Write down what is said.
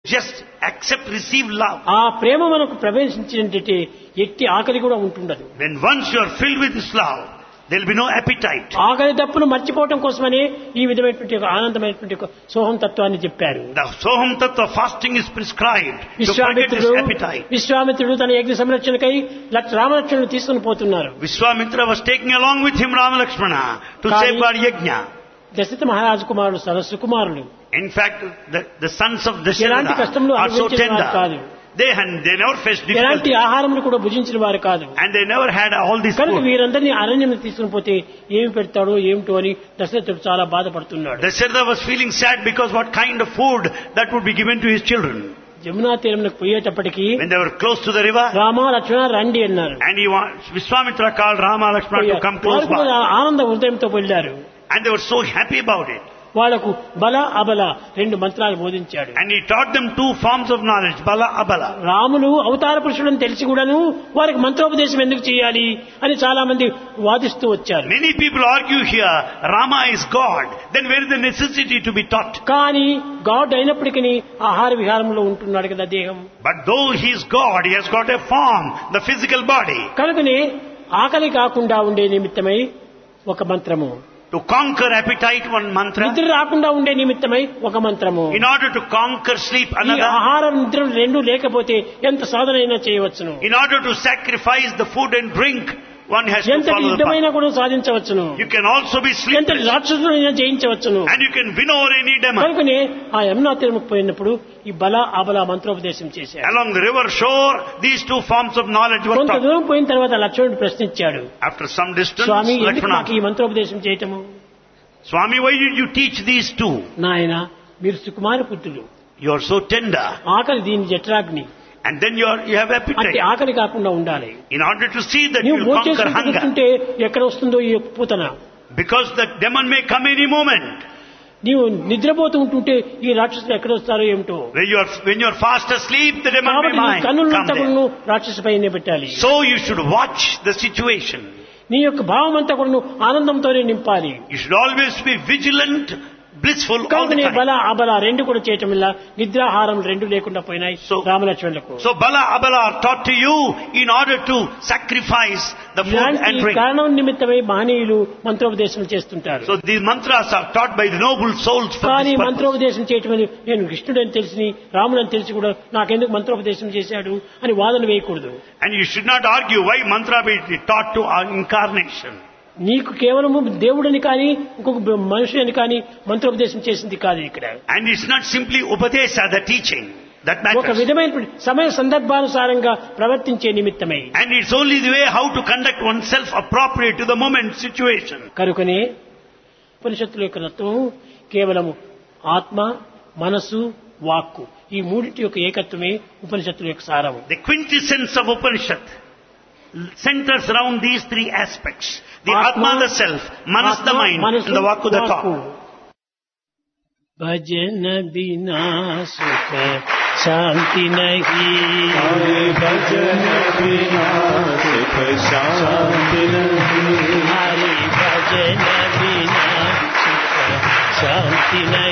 Just accept, receive love. ఆ ప్రేమ మనకు ప్రవేశించినట్టే ఎట్టి ఆకలి కూడా ఉంటుండదు. When once you are filled with this love, there will be no appetite. ఆకలి దప్పును మర్చిపోవటం కోసమని ఈ విధమైనటువంటి ఒక ఆనందమైనటువంటి ఒక సోహం తత్వాన్ని చెప్పారు. The Soham Tattva fasting is prescribed to forget this appetite. విశ్వామిత్రుడు తన యజ్ఞ సంరక్షణకై రామలక్ష్మణుడు తీసుకుని పోతున్నారు. Vishwamitra was taking along with him Rama Lakshmana to safeguard Yajna. Dasharatha మహారాజు కుమారుడు సరస్సు కుమారులు. In fact, the sons of ఎలాంటి కష్టములు Dasharatha are so అనుభవించిన వారు కాదు. tender. They never faced ఎలాంటి difficulty. ఆహారములు కూడా భుజించిన వారు కాదు. And they never had all this కనుక food. వీరందరినీ అరణ్యం తీసుకుని పోతే ఏమి పెడతాడో ఏమిటో అని దశరథుడు చాలా బాధపడుతున్నాడు. Dasharatha was feeling sad because what kind of food that would be given to his children. Yamuna తీరంలోకి పోయేటప్పటికి When they were close to the river, Rama Lakshmana రండి అన్నారు. and Vishwamitra called Rama Lakshmana to come close వారు కూడా by. ఆనంద హృదయంతో వెళ్ళారు. And they were so happy about it. వాళ్లకు బల అబల రెండు మంత్రాలు బోధించాడు. And he taught them two forms of knowledge, Bala, Abala. Ramulu అవతార పురుషుడని తెలిసి కూడాను వారికి మంత్రోపదేశం ఎందుకు చేయాలి అని చాలా మంది వాదిస్తూ వచ్చారు. Many people argue here, Rama is God. Then where is the necessity to be taught? కానీ గాడ్ అయినప్పటికీ ఆహార విహారంలో ఉంటున్నాడు కదా దేహం. But though he is God, he has got a form, the physical body. కనుకనే ఆకలి కాకుండా ఉండే నిమిత్తమై ఒక మంత్రము, To conquer appetite, one mantra. నిద్ర రాకుండా ఉండే నిమిత్తమై ఒక మంత్రము. In order to conquer sleep, ఈ another. ఆహారం నిద్ర రెండు లేకపోతే ఎంత సాధనైనా చేయవచ్చును. In order to sacrifice the food and drink, one has to ఎంత follow the యుద్ధమైనా path. కూడా సాధించవచ్చును. You can also be ఎంత sleepless. రాక్షసులైనా జయించవచ్చును. And you can win over any demon. కనుకనే ఆ యమునా తీరముకు పోయినప్పుడు ఈ బల అబల మంత్రోపదేశం చేశాడు. Along the river shore, these two forms of knowledge were కొంత taught. దూరం పోయిన తర్వాత లక్ష్మణుడు ప్రశ్నించాడు, After some distance, స్వామి ఎందుకు నాకు Lakshmana, ఈ మంత్రోపదేశం చేయటము? Swami, why did you teach these two? నాయన మీరు సుకుమార పుత్రులు, You are so tender. ఆకలి దీని జఠరాగ్ని, And then you have అంటే appetite. ఆకలి కాకుండా ఉండాలి. In order to see that you నువ్వు will conquer భోజనం hunger. చేస్తుంటే ఎక్కడ వస్తుందో ఈ Putana, Because the demon may come any moment. నీవు నిద్రపోతూ ఉంటుంటే ఈ రాక్షసులు ఎక్కడ వస్తారో ఏమిటో. When you are fast asleep, the demon కాబట్టి may నీ కన్నులను come there. తగులను రాక్షసు పైనే పెట్టాలి. So you should watch the situation. నీ యొక్క భావం అంతా కూడా ఆనందంతోనే నింపాలి. You should always be vigilant, blissful all the కనుకనే time. బల అబల రెండు కూడా చేయటం వల్ల నిద్రాహారం రెండు లేకుండా పోయినాయి So- రామలక్ష్మణులకు. So Bala, Abala are taught to you in order to sacrifice the food and ఇలాంటి drink. కారణం నిమిత్తమై మహనీయులు మంత్రోపదేశం చేస్తుంటారు. So these mantras are taught by the noble souls for కానీ this purpose. మంత్రోపదేశం చేయటం అని నేను కృష్ణుడని తెలిసి రాముడని తెలిసి కూడా నాకెందుకు మంత్రోపదేశం చేశాడు అని వాదన వేయకూడదు. And you should not argue why mantra be taught to our incarnation. నీకు కేవలము దేవుడని కానీ ఇంకొక మనుషుని కానీ మంత్రోపదేశం చేసింది కాదు ఇక్కడ. And it's not simply Upadesha, the teaching, that ఒక matters. విధమైన సమయ సందర్భానుసారంగా ప్రవర్తించే నిమిత్తమై. And it's only the way how to conduct oneself appropriate to the moment situation. కనుకనే ఉపనిషత్తుల యొక్క తత్వం కేవలము ఆత్మ, మనసు, వాక్కు ఈ మూడింటి యొక్క ఏకత్వమే ఉపనిషత్తుల యొక్క సారము. The quintessence of Upanishad centers around these three aspects. The Atma, the self, Manas, the mind, and the Vakku, the thought. భజన బినా సుఖ శాంతి నహి, भजन बिना सुख शांति नहीं, హరి భజన బినా సుఖ శాంతి నహి.